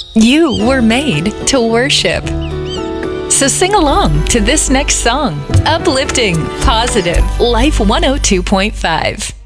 You were made to worship. So sing along to this next song. Uplifting, positive, Life 102.5.